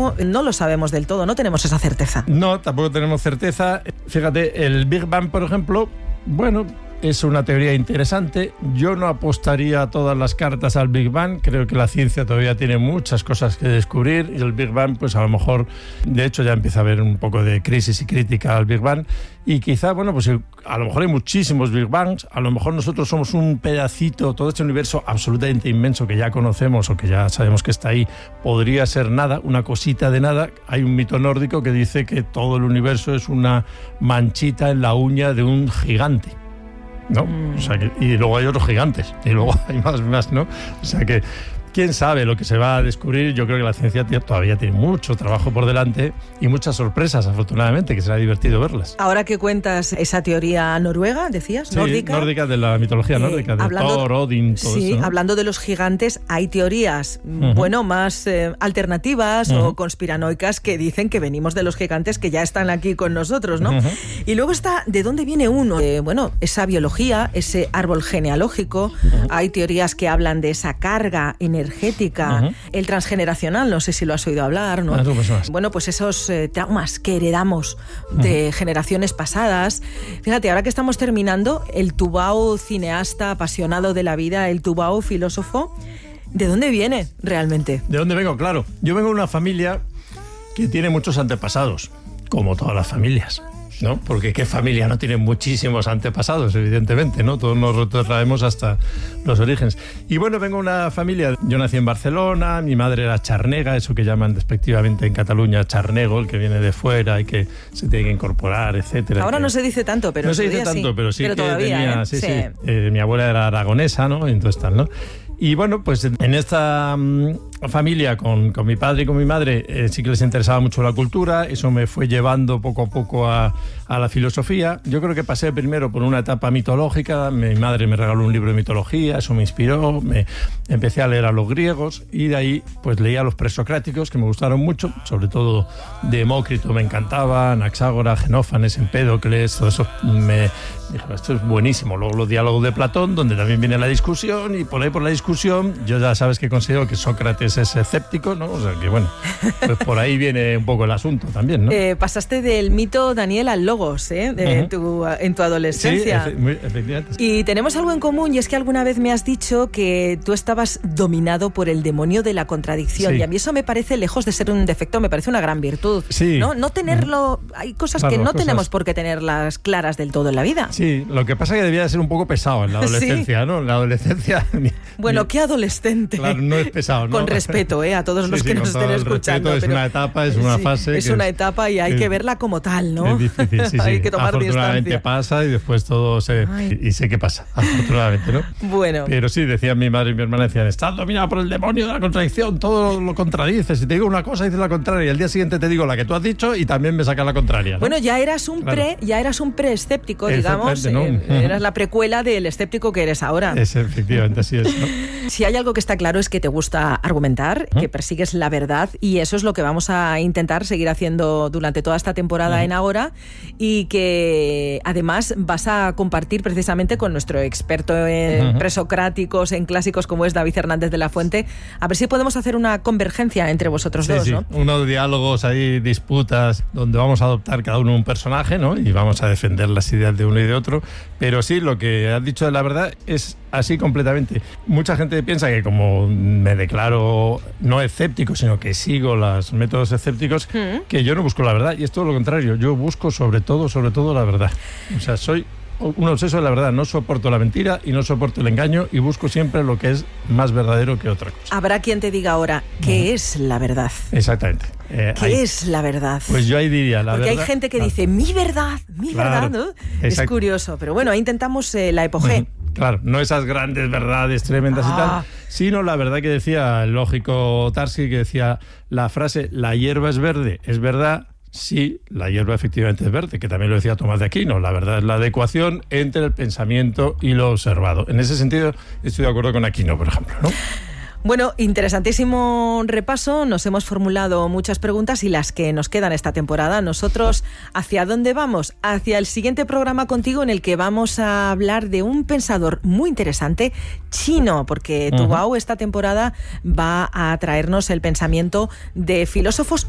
eso no lo sabemos del todo, no tenemos esa certeza. No, tampoco tenemos certeza. Fíjate, el Big Bang, por ejemplo, bueno, es una teoría interesante. Yo no apostaría todas las cartas al Big Bang. Creo que la ciencia todavía tiene muchas cosas que descubrir y el Big Bang, pues a lo mejor, de hecho ya empieza a haber un poco de crisis y crítica al Big Bang. Y quizá, bueno, pues a lo mejor hay muchísimos Big Bangs. A lo mejor nosotros somos un pedacito, todo este universo absolutamente inmenso que ya conocemos o que ya sabemos que está ahí, podría ser nada, una cosita de nada. Hay un mito nórdico que dice que todo el universo es una manchita en la uña de un gigante, ¿no? O sea que, y luego hay otros gigantes, y luego hay más, ¿no? O sea que, quién sabe lo que se va a descubrir. Yo creo que la ciencia todavía tiene mucho trabajo por delante y muchas sorpresas, afortunadamente, que será divertido verlas. Ahora que cuentas esa teoría noruega, decías, sí, nórdica de la mitología nórdica, de Thor, Odin, todo sí, eso, ¿no? Hablando de los gigantes, hay teorías, bueno, más alternativas o conspiranoicas que dicen que venimos de los gigantes que ya están aquí con nosotros, ¿no? Y luego está, ¿de dónde viene uno? Bueno, esa biología, ese árbol genealógico. Hay teorías que hablan de esa carga energética, el transgeneracional, no sé si lo has oído hablar, ¿no? Bueno, pues esos traumas que heredamos de generaciones pasadas. Fíjate, ahora que estamos terminando, el Tubau cineasta apasionado de la vida, el Tubau filósofo, ¿de dónde viene realmente? ¿De dónde vengo? Claro, yo vengo de una familia que tiene muchos antepasados, como todas las familias, ¿no? Porque qué familia no tiene muchísimos antepasados, evidentemente, ¿no? Todos nos retrotraemos hasta los orígenes. Y bueno, vengo de una familia, yo nací en Barcelona, mi madre era charnega, eso que llaman despectivamente en Cataluña charnego, el que viene de fuera y que se tiene que incorporar, etcétera. Ahora no se dice tanto, pero no se dice tanto, sí. Pero sí, pero que todavía, tenía, sí. Mi abuela era aragonesa, ¿no? Entonces tal, ¿no? Y bueno, pues en esta familia con mi padre y con mi madre sí que les interesaba mucho la cultura. Eso me fue llevando poco a poco a la filosofía. Yo creo que pasé primero por una etapa mitológica. Mi madre me regaló un libro de mitología, eso me inspiró. Empecé a leer a los griegos y de ahí pues leía a los presocráticos, que me gustaron mucho, sobre todo Demócrito me encantaba, Anaxágoras, Genófanes, Empédocles, todo eso me dije, esto es buenísimo. Luego los diálogos de Platón, donde también viene la discusión, y por ahí por la discusión yo ya sabes que considero que Sócrates es escéptico, ¿no? O sea que bueno, pues por ahí viene un poco el asunto también, ¿no? Pasaste del mito, Daniel, al logos, en tu adolescencia. Sí, efectivamente. Y tenemos algo en común, y es que alguna vez me has dicho que tú estabas dominado por el demonio de la contradicción, y a mí eso me parece, lejos de ser un defecto, me parece una gran virtud. Sí. No tenerlo, hay cosas que no tenemos por qué tenerlas claras del todo en la vida. Sí, lo que pasa es que debía de ser un poco pesado en la adolescencia, ¿no? En la adolescencia... Bueno, qué adolescente. Claro, no es pesado, ¿no? Con respeto, a todos los que nos estén escuchando. Es una etapa, es una fase. Es una etapa y hay que verla como tal, ¿no? Es difícil, sí. Hay que tomar afortunadamente distancia. Pasa y después todo y sé qué pasa, afortunadamente, ¿no? Bueno. Pero sí, decían mi madre y mi hermana, decían, estás dominado por el demonio de la contradicción, todo lo contradices. Si te digo una cosa, dices la contraria. Y al día siguiente te digo la que tú has dicho y también me sacas la contraria, ¿no? Bueno, ya eras un pre-escéptico, digamos. ¿no? Eras la precuela del escéptico que eres ahora. Efectivamente, así es, ¿no? Si hay algo que está claro es que te gusta argumentar, que persigues la verdad, y eso es lo que vamos a intentar seguir haciendo durante toda esta temporada en Ágora, y que además vas a compartir precisamente con nuestro experto en presocráticos, en clásicos como es David Hernández de la Fuente, a ver si podemos hacer una convergencia entre vosotros dos, ¿no? Unos diálogos ahí, disputas, donde vamos a adoptar cada uno un personaje, ¿no? Y vamos a defender las ideas de uno y de otro, pero sí, lo que has dicho de la verdad es así completamente. Mucha gente piensa que como me declaro no escéptico, sino que sigo los métodos escépticos, que yo no busco la verdad, y es todo lo contrario. Yo busco sobre todo la verdad. O sea, soy un obseso de la verdad, no soporto la mentira y no soporto el engaño, y busco siempre lo que es más verdadero que otra cosa. Habrá quien te diga ahora, ¿qué es la verdad? Exactamente. ¿Qué es la verdad? Pues yo ahí diría la Porque verdad. hay gente que dice, mi verdad, ¿no? Es curioso, pero bueno, ahí intentamos la epogé. Claro, no esas grandes verdades tremendas y tal, sino la verdad que decía el lógico Tarski, que decía la frase, la hierba es verde, es verdad. Sí, la hierba efectivamente es verde, que también lo decía Tomás de Aquino. La verdad es la adecuación entre el pensamiento y lo observado. En ese sentido estoy de acuerdo con Aquino, por ejemplo, ¿no? Bueno, interesantísimo repaso. Nos hemos formulado muchas preguntas y las que nos quedan esta temporada. Nosotros, ¿hacia dónde vamos? Hacia el siguiente programa contigo, en el que vamos a hablar de un pensador muy interesante, chino, porque Tubau esta temporada va a traernos el pensamiento de filósofos